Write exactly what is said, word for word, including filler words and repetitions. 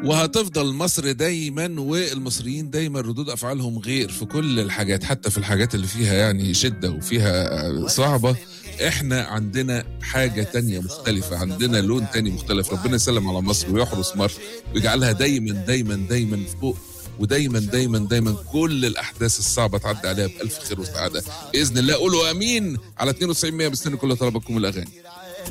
وهتفضل مصر دايما والمصريين دايما ردود افعالهم غير في كل الحاجات، حتى في الحاجات اللي فيها يعني شدة وفيها صعبة. احنا عندنا حاجة تانية مختلفة، عندنا لون تاني مختلف. ربنا يسلم على مصر ويحرس مصر ويجعلها دايما دايما دايما فوق، ودايما دايما دايما كل الاحداث الصعبة تعدي عليها بألف خير وسعادة بإذن الله. قولوا امين على اتنين وتسعين مية. بستنى كل طلبكم الاغاني.